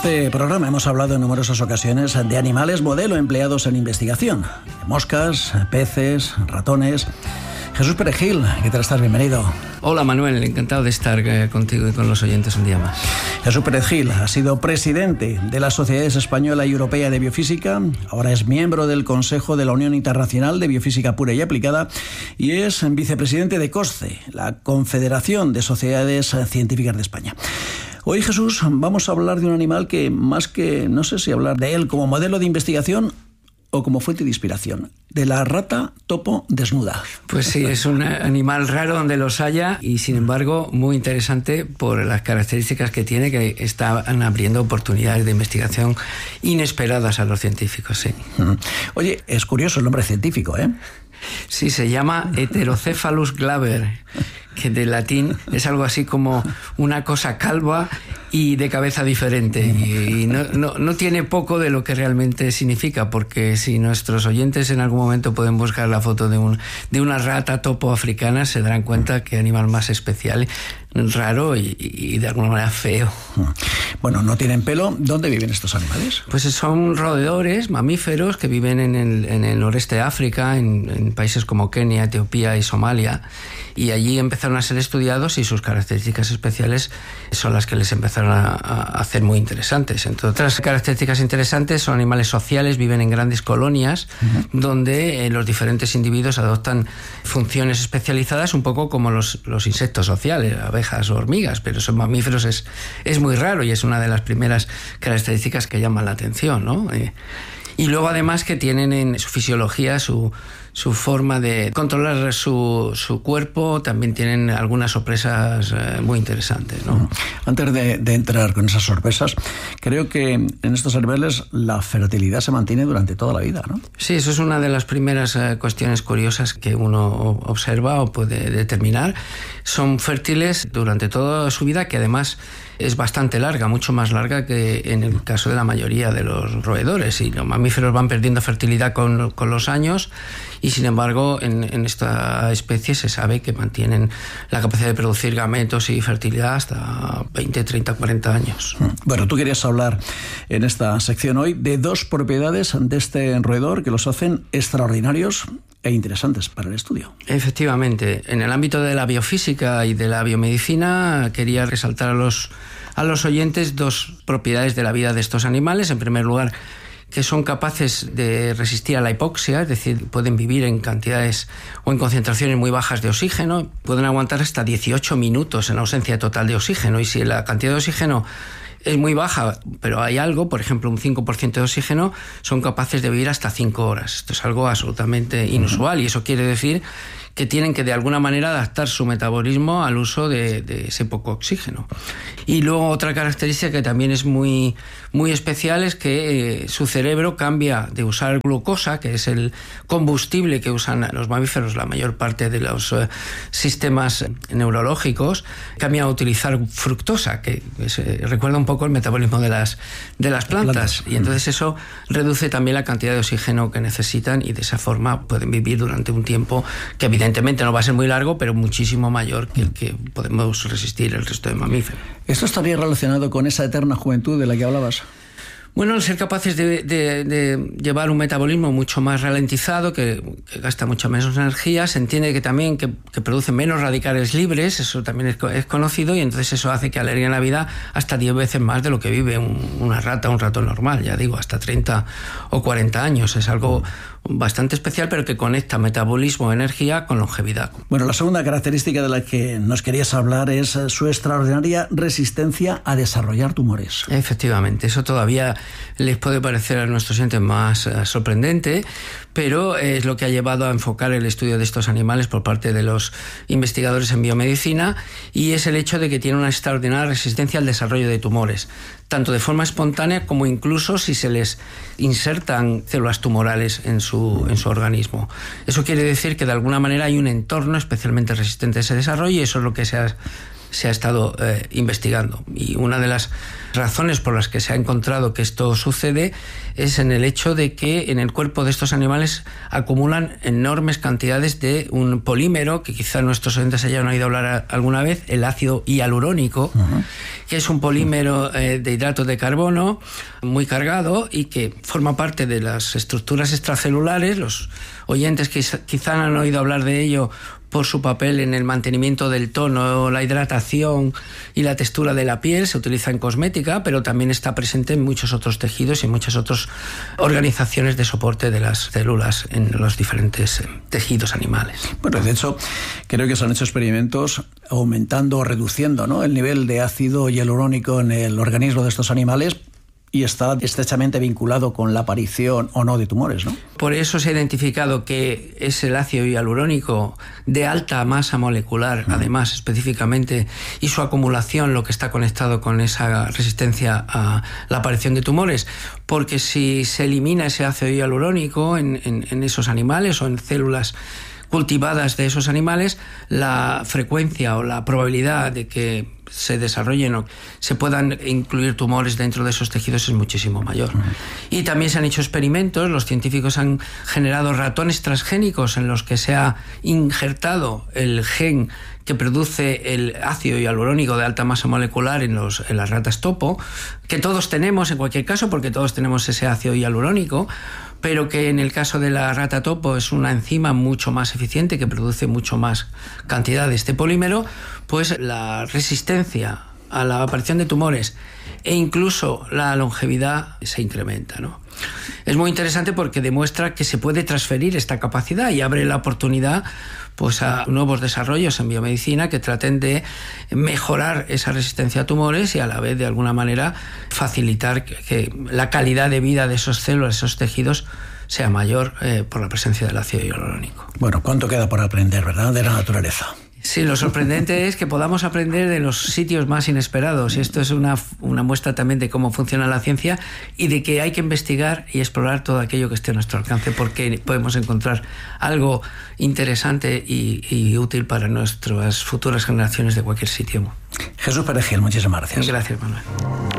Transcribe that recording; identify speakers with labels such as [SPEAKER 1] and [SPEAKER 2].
[SPEAKER 1] este programa hemos hablado en numerosas ocasiones de animales modelo empleados en investigación. De moscas, peces, ratones. Jesús Perejil, ¿qué tal estás? Bienvenido.
[SPEAKER 2] Hola Manuel, encantado de estar contigo y con los oyentes un día más.
[SPEAKER 1] Jesús Perejil ha sido presidente de las Sociedades Española y Europea de Biofísica, ahora es miembro del Consejo de la Unión Internacional de Biofísica Pura y Aplicada y es vicepresidente de COSCE, la Confederación de Sociedades Científicas de España. Hoy, Jesús, vamos a hablar de un animal que, más que, no sé si hablar de él como modelo de investigación o como fuente de inspiración, de la rata topo desnuda.
[SPEAKER 2] Pues sí, es un animal raro donde los haya y sin embargo muy interesante por las características que tiene, que están abriendo oportunidades de investigación inesperadas a los científicos, sí.
[SPEAKER 1] Oye, es curioso el nombre científico, ¿eh?
[SPEAKER 2] Sí, se llama Heterocephalus glaber, que de latín es algo así como una cosa calva y de cabeza diferente. Y no tiene poco de lo que realmente significa, porque si nuestros oyentes en algún momento pueden buscar la foto de una rata topo africana, se darán cuenta qué animal más especial, raro y de alguna manera feo.
[SPEAKER 1] Bueno, no tienen pelo. ¿Dónde viven estos animales?
[SPEAKER 2] Pues son roedores, mamíferos, que viven en el noreste de África, en países como Kenia, Etiopía y Somalia. Y allí empezaron a ser estudiados y sus características especiales son las que les empezaron a hacer muy interesantes. Entre otras características interesantes, son animales sociales, viven en grandes colonias, donde los diferentes individuos adoptan funciones especializadas, un poco como los insectos sociales, abejas o hormigas, pero son mamíferos, es muy raro y es una de las primeras características que llaman la atención, ¿no? Y luego además que tienen en su fisiología su forma de controlar su cuerpo, también tienen algunas sorpresas muy interesantes, ¿no?
[SPEAKER 1] Antes de entrar con esas sorpresas, creo que en estos animales la fertilidad se mantiene durante toda la vida, ¿no?
[SPEAKER 2] Sí, eso es una de las primeras cuestiones curiosas que uno observa o puede determinar. Son fértiles durante toda su vida, que además es bastante larga, mucho más larga que en el caso de la mayoría de los roedores, y los mamíferos van perdiendo fertilidad con los años, y sin embargo en esta especie se sabe que mantienen la capacidad de producir gametos y fertilidad hasta 20, 30, 40 años.
[SPEAKER 1] Bueno, tú querías hablar en esta sección hoy de dos propiedades de este roedor que los hacen extraordinarios e interesantes para el estudio.
[SPEAKER 2] Efectivamente, en el ámbito de la biofísica y de la biomedicina quería resaltar a los oyentes dos propiedades de la vida de estos animales. En primer lugar, que son capaces de resistir a la hipoxia, es decir, pueden vivir en cantidades o en concentraciones muy bajas de oxígeno, pueden aguantar hasta 18 minutos en ausencia total de oxígeno, y si la cantidad de oxígeno es muy baja, pero hay algo, por ejemplo un 5% de oxígeno, son capaces de vivir hasta 5 horas. Esto es algo absolutamente inusual, y eso quiere decir que tienen que de alguna manera adaptar su metabolismo al uso de ese poco oxígeno. Y luego otra característica que también es muy, muy especial es que su cerebro cambia de usar glucosa, que es el combustible que usan los mamíferos, la mayor parte de los sistemas neurológicos, cambia a utilizar fructosa, que recuerda un poco el metabolismo de las plantas. Y entonces eso reduce también la cantidad de oxígeno que necesitan, y de esa forma pueden vivir durante un tiempo que evidentemente no va a ser muy largo, pero muchísimo mayor que el que podemos resistir el resto de mamíferos.
[SPEAKER 1] ¿Esto estaría relacionado con esa eterna juventud de la que hablabas?
[SPEAKER 2] Bueno, el ser capaces de llevar un metabolismo mucho más ralentizado, que gasta mucha menos energía, se entiende que también que produce menos radicales libres, eso también es conocido, y entonces eso hace que alarguen la vida hasta 10 veces más de lo que vive una rata o un ratón normal, ya digo, hasta 30 o 40 años. Es algo bastante especial, pero que conecta metabolismo, energía con longevidad.
[SPEAKER 1] Bueno, la segunda característica de la que nos querías hablar es su extraordinaria resistencia a desarrollar tumores.
[SPEAKER 2] Efectivamente, eso todavía les puede parecer a nuestros oyentes más sorprendente, pero es lo que ha llevado a enfocar el estudio de estos animales por parte de los investigadores en biomedicina, y es el hecho de que tienen una extraordinaria resistencia al desarrollo de tumores, tanto de forma espontánea como incluso si se les insertan células tumorales en su organismo. Eso quiere decir que de alguna manera hay un entorno especialmente resistente a ese desarrollo, y eso es lo que se ha se ha estado investigando. Y una de las razones por las que se ha encontrado que esto sucede es en el hecho de que en el cuerpo de estos animales acumulan enormes cantidades de un polímero que quizá nuestros oyentes hayan oído hablar alguna vez, el ácido hialurónico, que es un polímero de hidrato de carbono muy cargado y que forma parte de las estructuras extracelulares. Los oyentes que quizá han oído hablar de ello por su papel en el mantenimiento del tono, la hidratación y la textura de la piel, se utiliza en cosmética, pero también está presente en muchos otros tejidos y muchas otras organizaciones de soporte de las células en los diferentes tejidos animales.
[SPEAKER 1] Bueno, de hecho, creo que se han hecho experimentos aumentando o reduciendo, ¿no?, el nivel de ácido hialurónico en el organismo de estos animales, y está estrechamente vinculado con la aparición o no de tumores, ¿no?
[SPEAKER 2] Por eso se ha identificado que es el ácido hialurónico de alta masa molecular, además específicamente, y su acumulación lo que está conectado con esa resistencia a la aparición de tumores, porque si se elimina ese ácido hialurónico en esos animales o en células cultivadas de esos animales, la frecuencia o la probabilidad de que se desarrollen o se puedan incluir tumores dentro de esos tejidos es muchísimo mayor. Y también se han hecho experimentos, los científicos han generado ratones transgénicos en los que se ha injertado el gen que produce el ácido hialurónico de alta masa molecular en las ratas topo, que todos tenemos en cualquier caso, porque todos tenemos ese ácido hialurónico, pero que en el caso de la rata topo es una enzima mucho más eficiente que produce mucho más cantidad de este polímero, pues la resistencia a la aparición de tumores e incluso la longevidad se incrementa, ¿no? Es muy interesante porque demuestra que se puede transferir esta capacidad y abre la oportunidad pues a nuevos desarrollos en biomedicina que traten de mejorar esa resistencia a tumores y a la vez de alguna manera facilitar que la calidad de vida de esas células, esos tejidos, sea mayor por la presencia del ácido hialurónico.
[SPEAKER 1] Bueno, ¿cuánto queda por aprender, verdad, de la naturaleza?
[SPEAKER 2] Sí, lo sorprendente es que podamos aprender de los sitios más inesperados, y esto es una muestra también de cómo funciona la ciencia y de que hay que investigar y explorar todo aquello que esté a nuestro alcance, porque podemos encontrar algo interesante y útil para nuestras futuras generaciones de cualquier sitio.
[SPEAKER 1] Jesús Perejil, muchísimas gracias.
[SPEAKER 2] Gracias, Manuel.